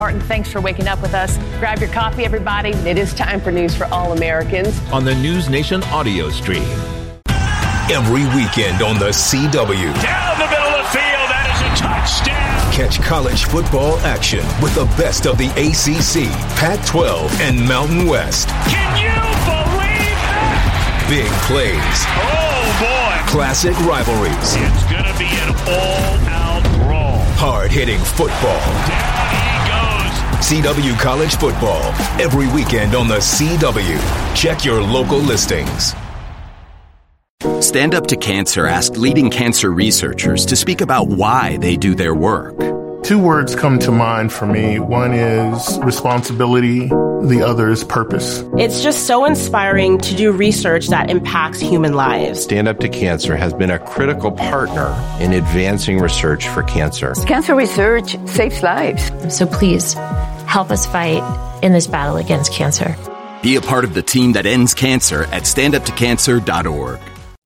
Martin, thanks for waking up with us. Grab your coffee, everybody. It is time for News for All Americans on the News Nation audio stream. Every weekend on the CW. Down the middle of the field, that is a touchdown. Catch college football action with the best of the ACC, Pac-12, and Mountain West. Can you believe that? Big plays. Oh, boy. Classic rivalries. It's going to be an all-out brawl. Hard-hitting football. Down he goes. CW College Football. Every weekend on the CW. Check your local listings. Stand Up to Cancer asked leading cancer researchers to speak about why they do their work. Two words come to mind for me. One is responsibility. The other is purpose. It's just so inspiring to do research that impacts human lives. Stand Up to Cancer has been a critical partner in advancing research for cancer. Cancer research saves lives. So please help us fight in this battle against cancer. Be a part of the team that ends cancer at standuptocancer.org.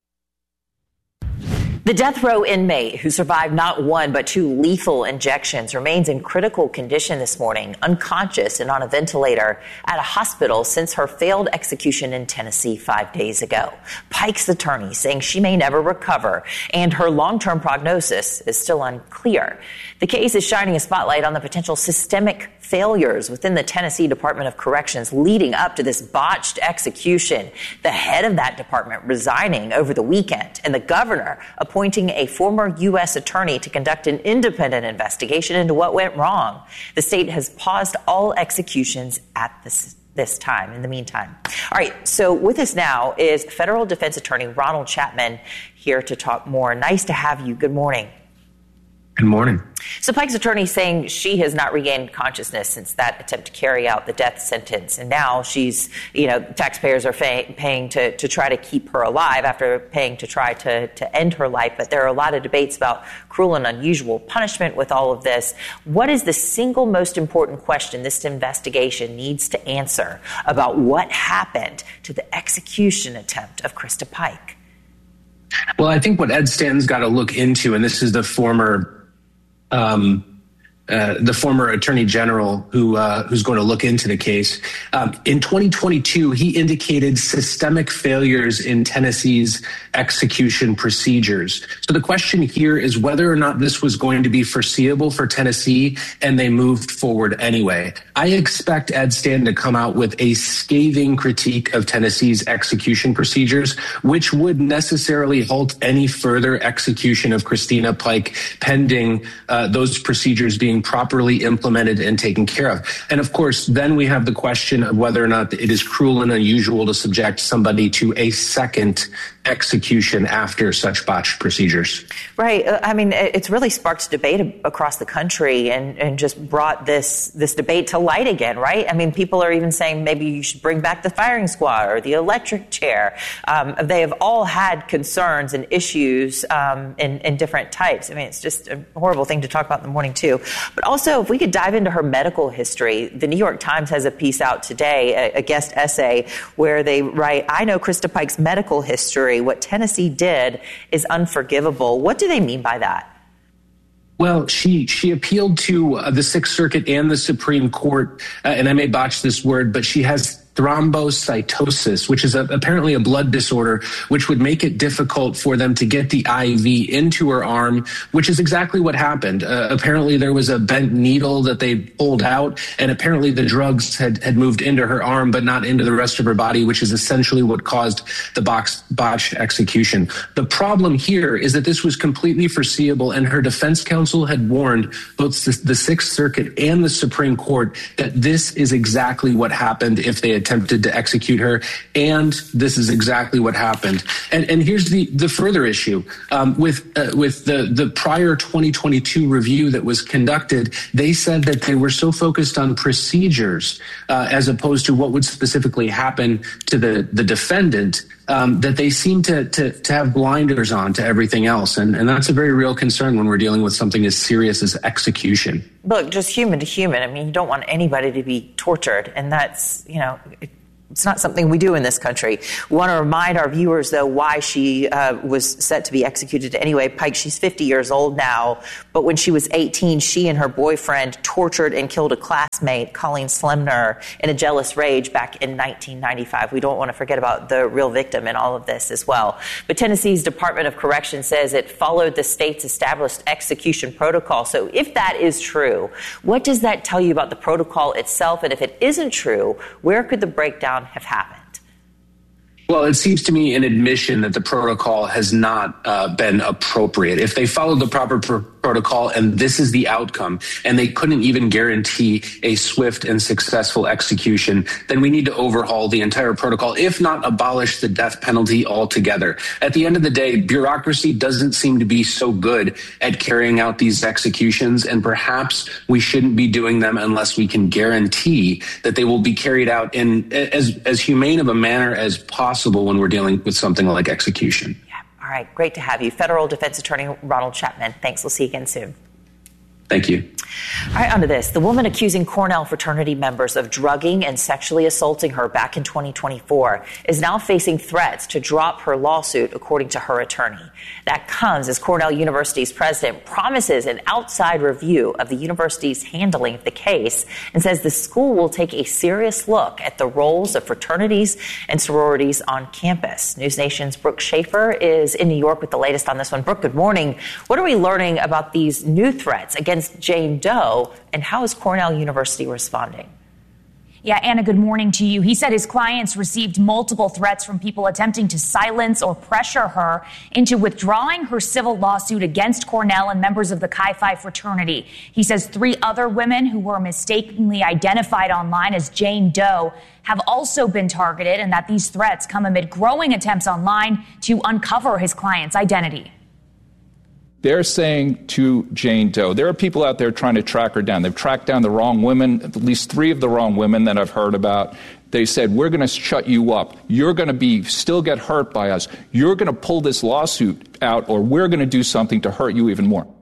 The death row inmate who survived not one but two lethal injections remains in critical condition this morning, unconscious and on a ventilator at a hospital since her failed execution in Tennessee 5 days ago. Pike's attorney saying she may never recover and her long-term prognosis is still unclear. The case is shining a spotlight on the potential systemic failures within the Tennessee Department of Corrections leading up to this botched execution. The head of that department resigning over the weekend and the governor appointing a former U.S. attorney to conduct an independent investigation into what went wrong. The state has paused all executions at this time, in the meantime. All right, so with us now is federal defense attorney Ronald Chapman here to talk more. Nice to have you. Good morning. Good morning. So Pike's attorney saying she has not regained consciousness since that attempt to carry out the death sentence. And now she's, taxpayers are paying to try to keep her alive after paying to try to end her life. But there are a lot of debates about cruel and unusual punishment with all of this. What is the single most important question this investigation needs to answer about what happened to the execution attempt of Krista Pike? Well, I think what Ed Stanton's got to look into, and this is the former attorney general who's going to look into the case. In 2022, he indicated systemic failures in Tennessee's execution procedures. So the question here is whether or not this was going to be foreseeable for Tennessee, and they moved forward anyway. I expect Ed Stanton to come out with a scathing critique of Tennessee's execution procedures, which would necessarily halt any further execution of Christina Pike pending those procedures being properly implemented and taken care of. And of course, then we have the question of whether or not it is cruel and unusual to subject somebody to a second execution after such botched procedures. Right. I mean, it's really sparked debate across the country and just brought this debate to light again, right? I mean, people are even saying maybe you should bring back the firing squad or the electric chair. They have all had concerns and issues in different types. I mean, it's just a horrible thing to talk about in the morning, too. But also, if we could dive into her medical history, the New York Times has a piece out today, a guest essay, where they write, I know Krista Pike's medical history. What Tennessee did is unforgivable. What do they mean by that? Well, she appealed to the Sixth Circuit and the Supreme Court, and I may botch this word, but she has thrombocytosis, which is apparently a blood disorder, which would make it difficult for them to get the IV into her arm, which is exactly what happened. Apparently there was a bent needle that they pulled out, and apparently the drugs had moved into her arm, but not into the rest of her body, which is essentially what caused the botched execution. The problem here is that this was completely foreseeable, and her defense counsel had warned both the Sixth Circuit and the Supreme Court that this is exactly what happened if they attempted to execute her, and this is exactly what happened. And here's the further issue. With the prior 2022 review that was conducted, they said that they were so focused on procedures as opposed to what would specifically happen to the defendant that they seem to have blinders on to everything else. And that's a very real concern when we're dealing with something as serious as execution. Look, just human to human. I mean, you don't want anybody to be tortured. And that's, It's not something we do in this country. We want to remind our viewers, though, why she was set to be executed anyway. Pike, she's 50 years old now, but when she was 18, she and her boyfriend tortured and killed a classmate, Colleen Slemner, in a jealous rage back in 1995. We don't want to forget about the real victim in all of this as well. But Tennessee's Department of Corrections says it followed the state's established execution protocol. So if that is true, what does that tell you about the protocol itself? And if it isn't true, where could the breakdown have happened? Well, it seems to me an admission that the protocol has not been appropriate. If they followed the proper protocol and this is the outcome, and they couldn't even guarantee a swift and successful execution, then we need to overhaul the entire protocol, if not abolish the death penalty altogether. At the end of the day, bureaucracy doesn't seem to be so good at carrying out these executions, and perhaps we shouldn't be doing them unless we can guarantee that they will be carried out in as humane of a manner as possible when we're dealing with something like execution. Yeah. All right. Great to have you. Federal Defense Attorney Ronald Chapman. Thanks. We'll see you again soon. Thank you. All right, on to this. The woman accusing Cornell fraternity members of drugging and sexually assaulting her back in 2024 is now facing threats to drop her lawsuit, according to her attorney. That comes as Cornell University's president promises an outside review of the university's handling of the case and says the school will take a serious look at the roles of fraternities and sororities on campus. News Nation's Brooke Schaefer is in New York with the latest on this one. Brooke, good morning. What are we learning about these new threats against Jane Doe, and how is Cornell University responding? Yeah, Anna, good morning to you. He said his clients received multiple threats from people attempting to silence or pressure her into withdrawing her civil lawsuit against Cornell and members of the Chi Phi fraternity. He says 3 other women who were mistakenly identified online as Jane Doe have also been targeted, and that these threats come amid growing attempts online to uncover his client's identity. They're saying to Jane Doe, there are people out there trying to track her down. They've tracked down the wrong women, at least 3 of the wrong women that I've heard about. They said, we're going to shut you up. You're going to still get hurt by us. You're going to pull this lawsuit out, or we're going to do something to hurt you even more.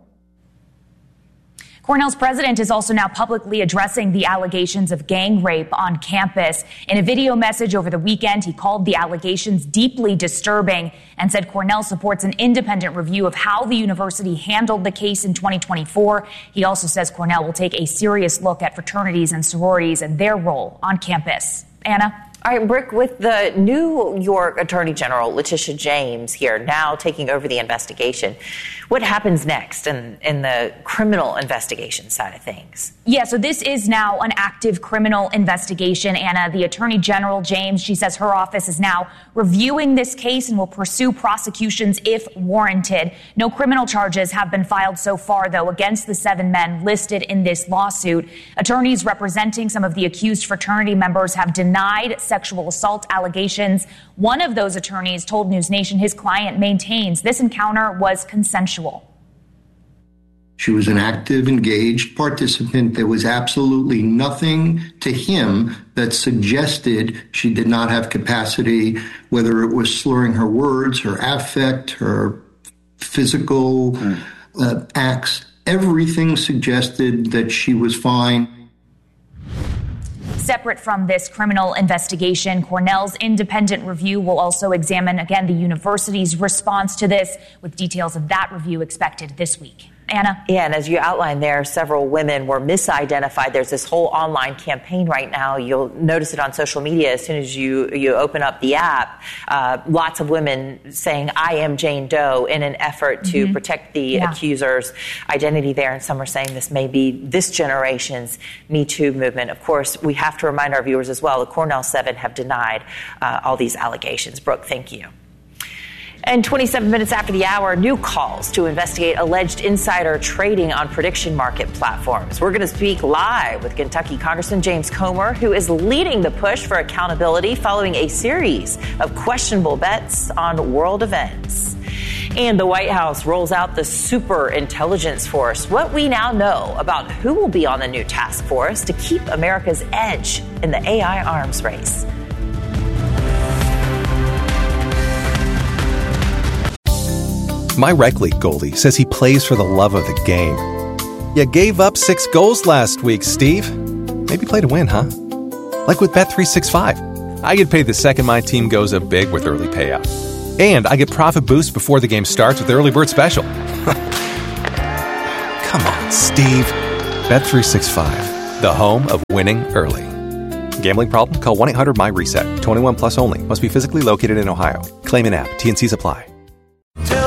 Cornell's president is also now publicly addressing the allegations of gang rape on campus. In a video message over the weekend, he called the allegations deeply disturbing and said Cornell supports an independent review of how the university handled the case in 2024. He also says Cornell will take a serious look at fraternities and sororities and their role on campus. Anna? All right, Brick, with the New York Attorney General, Letitia James, here now taking over the investigation, what happens next in the criminal investigation side of things? Yeah, so this is now an active criminal investigation, Anna. The Attorney General, James, she says her office is now reviewing this case and will pursue prosecutions if warranted. No criminal charges have been filed so far, though, against the 7 men listed in this lawsuit. Attorneys representing some of the accused fraternity members have denied sexual assault allegations. One of those attorneys told News Nation his client maintains this encounter was consensual. She was an active, engaged participant. There was absolutely nothing to him that suggested she did not have capacity, whether it was slurring her words, her affect, her physical acts. Everything suggested that she was fine. Separate from this criminal investigation, Cornell's independent review will also examine, again, the university's response to this, with details of that review expected this week. Anna? Yeah, and as you outlined there, several women were misidentified. There's this whole online campaign right now. You'll notice it on social media as soon as you open up the app. Lots of women saying, I am Jane Doe, in an effort to protect the accuser's identity there. And some are saying this may be this generation's Me Too movement. Of course, we have to remind our viewers as well, the Cornell 7 have denied all these allegations. Brooke, thank you. And 27 minutes after the hour, new calls to investigate alleged insider trading on prediction market platforms. We're going to speak live with Kentucky Congressman James Comer, who is leading the push for accountability following a series of questionable bets on world events. And the White House rolls out the Super Intelligence Force. What we now know about who will be on the new task force to keep America's edge in the AI arms race. My rec league goalie says he plays for the love of the game. You gave up 6 goals last week, Steve. Maybe play to win, huh? Like with Bet365. I get paid the second my team goes up big with early payout. And I get profit boost before the game starts with the Early Bird Special. Come on, Steve. Bet365, the home of winning early. Gambling problem? Call 1-800-MY-RESET. 21 plus only. Must be physically located in Ohio. Claim in app. T&Cs apply.